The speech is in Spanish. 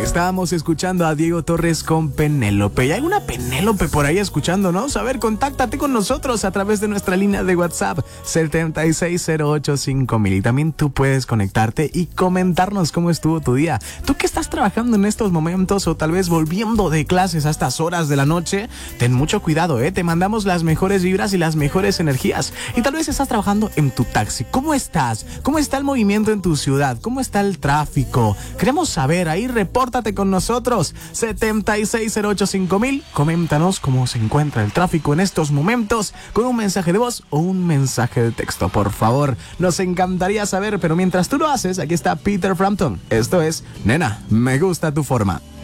Estábamos escuchando a Diego Torres con Penélope. ¿Y hay una Penélope por ahí escuchándonos? A ver, contáctate con nosotros a través de nuestra línea de WhatsApp 76085000. Y también tú puedes conectarte y comentarnos cómo estuvo tu día. ¿Tú que estás trabajando en estos momentos o tal vez volviendo de clases a estas horas de la noche? Ten mucho cuidado, Te mandamos las mejores vibras y las mejores energías. Y tal vez estás trabajando en tu taxi. ¿Cómo estás? ¿Cómo está el movimiento en tu ciudad? ¿Cómo está el tráfico? Queremos saber, ahí repórtate con nosotros 76085000. Coméntanos cómo se encuentra el tráfico en estos momentos con un mensaje de voz o un mensaje de texto, por favor. Nos encantaría saber, pero mientras tú lo haces, aquí está Peter Frampton. Esto es Nena, me gusta tu forma.